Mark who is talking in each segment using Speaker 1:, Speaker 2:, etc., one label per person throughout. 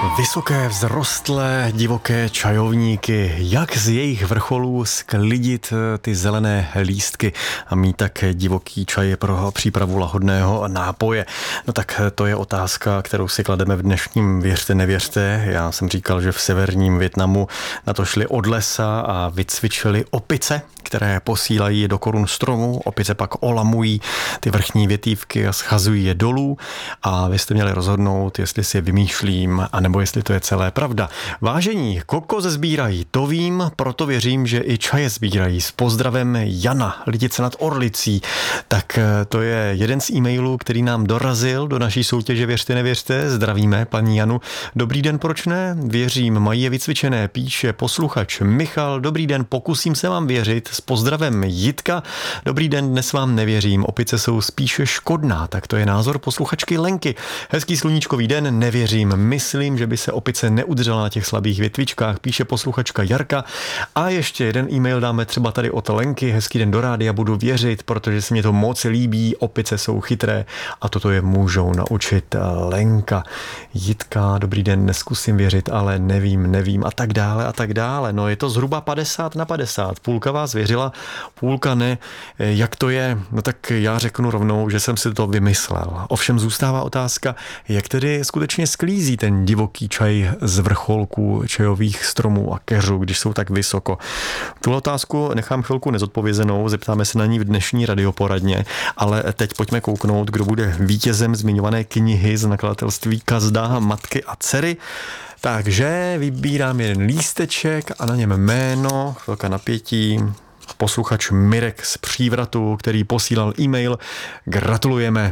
Speaker 1: Vysoké, vzrostlé, divoké čajovníky, jak z jejich vrcholů sklidit ty zelené lístky a mít tak divoký čaj pro přípravu lahodného nápoje. No tak to je otázka, kterou si klademe v dnešním Věřte, nevěřte. Já jsem říkal, že v severním Vietnamu na to šli od lesa a vycvičili opice, které posílají do korun stromů. Opice pak olamují ty vrchní větívky a schazují je dolů a vy jste měli rozhodnout, jestli si vymýšlím, anebo jestli to je celé pravda. Vážení, kokos sbírají, to vím, proto věřím, že i čaje sbírají. S pozdravem Jana, Lidice nad Orlicí. Tak to je jeden z e-mailů, který nám dorazil do naší soutěže Věřte, nevěřte. Zdravíme paní Janu. Dobrý den, proč ne? Věřím, mají je vycvičené, píše posluchač Michal. Dobrý den, pokusím se vám věřit. S pozdravem Jitka. Dobrý den, dnes vám nevěřím. Opice jsou spíše škodná, tak to je názor posluchačky Lenky. Hezký sluníčkový den, nevěřím. Myslím, že by se opice neudržela na těch slabých větvičkách, píše posluchačka Jarka. A ještě jeden e-mail dáme třeba tady od Lenky. Hezký den do rádia, budu věřit, protože se mě to moc líbí. Opice jsou chytré a toto je můžou naučit. Lenka. Jitka, dobrý den, neskusím věřit, ale nevím a tak dále a tak dále. No je to zhruba 50/50. Půlka vás věřila, půlka ne. Jak to je? No tak já řeknu rovnou, že jsem si to vymyslel. Ovšem zůstává otázka, jak tedy skutečně sklízí ten divoký čaj z vrcholků čajových stromů a keřů, když jsou tak vysoko. Tuhle otázku nechám chvilku nezodpovězenou, zeptáme se na ní v dnešní radioporadně, ale teď pojďme kouknout, kdo bude vítězem zmiňované knihy z nakladatelství Kazda, Matky a dcery. Takže vybírám jeden lísteček a na něm jméno, chvilka napětí, posluchač Mirek z Přívratu, který posílal e-mail. Gratulujeme.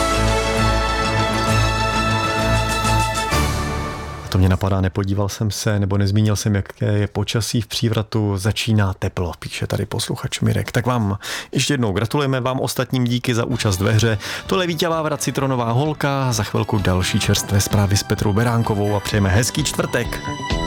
Speaker 1: To mě napadá, nepodíval jsem se, nebo nezmínil jsem, jaké je počasí v Přívratu. Začíná teplo, píše tady posluchač Mirek. Tak vám ještě jednou gratulujeme, vám ostatním díky za účast ve hře. Tohle Vítě Vávra, Citronová holka, za chvilku další čerstvé zprávy s Petrou Beránkovou a přejeme hezký čtvrtek.